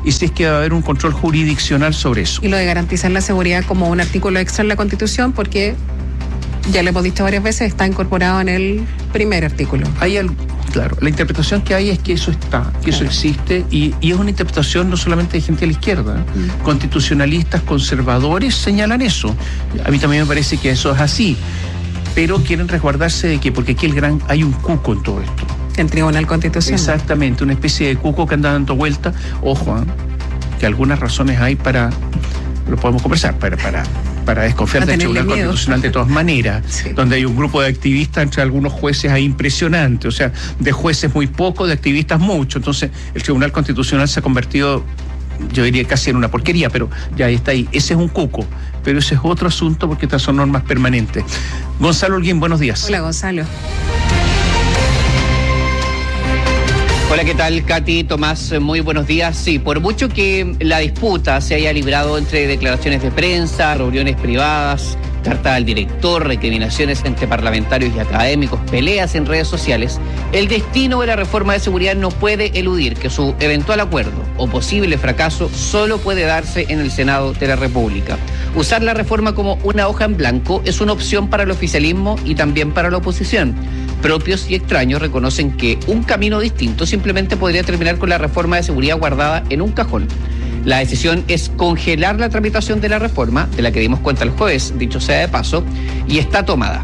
y si es que va a haber un control jurisdiccional sobre eso. Y lo de garantizar la seguridad como un artículo extra en la Constitución, porque ya lo hemos dicho varias veces, está incorporado en el primer artículo. Claro, la interpretación que hay es que eso está, que eso existe, y es una interpretación no solamente de gente de la izquierda. Constitucionalistas, conservadores señalan eso. A mí también me parece que eso es así, pero quieren resguardarse de que, porque aquí hay un cuco en todo esto. El Tribunal Constitucional. Exactamente, una especie de cuco que anda dando vuelta. Ojo, que algunas razones hay lo podemos conversar, para desconfiar del Tribunal Constitucional de todas maneras, sí. Donde hay un grupo de activistas entre algunos jueces ahí impresionante, o sea, de jueces muy poco, de activistas mucho. Entonces el Tribunal Constitucional se ha convertido, yo diría, casi en una porquería, pero ya está ahí. Ese es un cuco, pero ese es otro asunto porque estas son normas permanentes. Gonzalo Holguín, buenos días. Hola, Gonzalo. Hola, ¿qué tal, Katy? Tomás, muy buenos días. Sí, por mucho que la disputa se haya librado entre declaraciones de prensa, reuniones privadas, carta al director, recriminaciones entre parlamentarios y académicos, peleas en redes sociales, el destino de la reforma de seguridad no puede eludir que su eventual acuerdo o posible fracaso solo puede darse en el Senado de la República. Usar la reforma como una hoja en blanco es una opción para el oficialismo y también para la oposición. Propios y extraños reconocen que un camino distinto simplemente podría terminar con la reforma de seguridad guardada en un cajón. La decisión es congelar la tramitación de la reforma, de la que dimos cuenta el jueves, dicho sea de paso, y está tomada.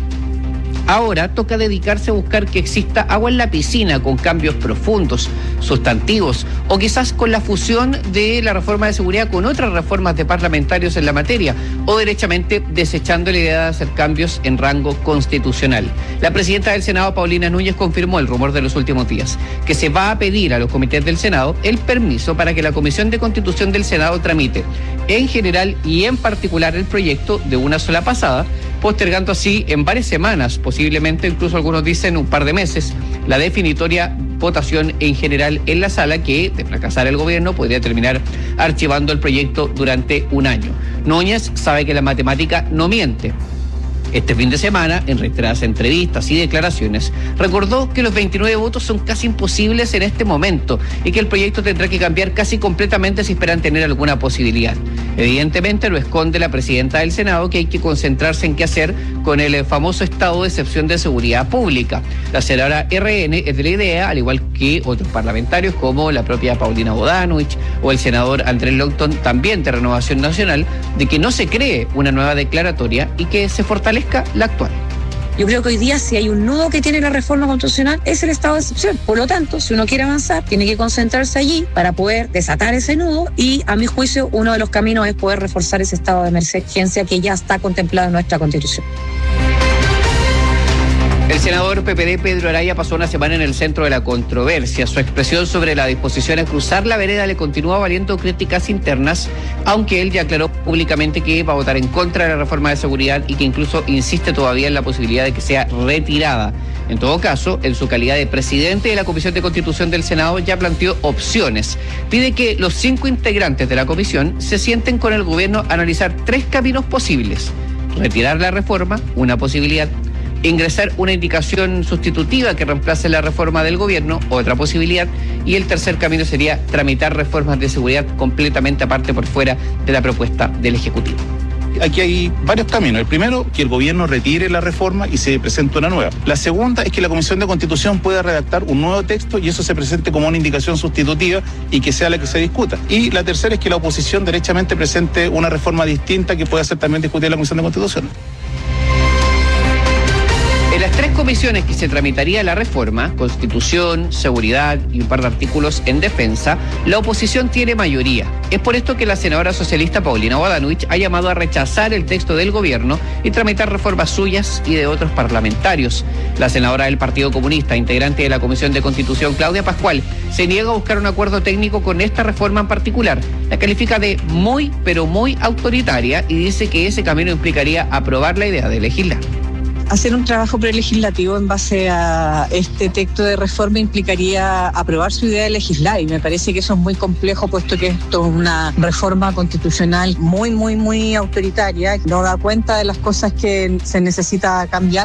Ahora toca dedicarse a buscar que exista agua en la piscina con cambios profundos, sustantivos, o quizás con la fusión de la reforma de seguridad con otras reformas de parlamentarios en la materia, o derechamente desechando la idea de hacer cambios en rango constitucional. La presidenta del Senado, Paulina Núñez, confirmó el rumor de los últimos días, que se va a pedir a los comités del Senado el permiso para que la Comisión de Constitución del Senado tramite, en general y en particular, el proyecto de una sola pasada, postergando así en varias semanas, posiblemente incluso algunos dicen un par de meses, la definitoria votación en general en la sala, que, de fracasar el gobierno, podría terminar archivando el proyecto durante un año. Núñez sabe que la matemática no miente. Este fin de semana, en reiteradas entrevistas y declaraciones, recordó que los 29 votos son casi imposibles en este momento y que el proyecto tendrá que cambiar casi completamente si esperan tener alguna posibilidad. Evidentemente lo esconde la presidenta del Senado, que hay que concentrarse en qué hacer con el famoso estado de excepción de seguridad pública. La senadora RN es de la idea, al igual que otros parlamentarios como la propia Paulina Bodanovich o el senador Andrés Longton, también de Renovación Nacional, de que no se cree una nueva declaratoria y que se fortalezca la actual. Yo creo que hoy día, si hay un nudo que tiene la reforma constitucional, es el estado de excepción. Por lo tanto, si uno quiere avanzar, tiene que concentrarse allí para poder desatar ese nudo, y a mi juicio uno de los caminos es poder reforzar ese estado de emergencia que ya está contemplado en nuestra Constitución. El senador PPD Pedro Araya pasó una semana en el centro de la controversia. Su expresión sobre la disposición a cruzar la vereda le continúa valiendo críticas internas, aunque él ya aclaró públicamente que va a votar en contra de la reforma de seguridad y que incluso insiste todavía en la posibilidad de que sea retirada. En todo caso, en su calidad de presidente de la Comisión de Constitución del Senado, ya planteó opciones. Pide que los 5 integrantes de la comisión se sienten con el gobierno a analizar 3 caminos posibles: retirar la reforma, una posibilidad; ingresar una indicación sustitutiva que reemplace la reforma del gobierno, otra posibilidad; y el tercer camino sería tramitar reformas de seguridad completamente aparte, por fuera de la propuesta del Ejecutivo. Aquí hay varios caminos. El primero, que el gobierno retire la reforma y se presente una nueva. La segunda es que la Comisión de Constitución pueda redactar un nuevo texto y eso se presente como una indicación sustitutiva y que sea la que se discuta. Y la tercera es que la oposición derechamente presente una reforma distinta que pueda ser también discutida en la Comisión de Constitución. En las 3 comisiones que se tramitaría la reforma, Constitución, Seguridad y un par de artículos en defensa, la oposición tiene mayoría. Es por esto que la senadora socialista Paulina Bodanovich ha llamado a rechazar el texto del gobierno y tramitar reformas suyas y de otros parlamentarios. La senadora del Partido Comunista, integrante de la Comisión de Constitución, Claudia Pascual, se niega a buscar un acuerdo técnico con esta reforma en particular. La califica de muy, pero muy autoritaria y dice que ese camino implicaría aprobar la idea de legislar. Hacer un trabajo prelegislativo en base a este texto de reforma implicaría aprobar su idea de legislar, y me parece que eso es muy complejo, puesto que esto es una reforma constitucional muy autoritaria, no da cuenta de las cosas que se necesita cambiar.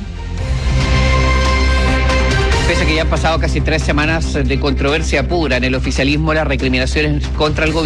Pese a que ya han pasado casi 3 semanas de controversia pura en el oficialismo, las recriminaciones contra el gobierno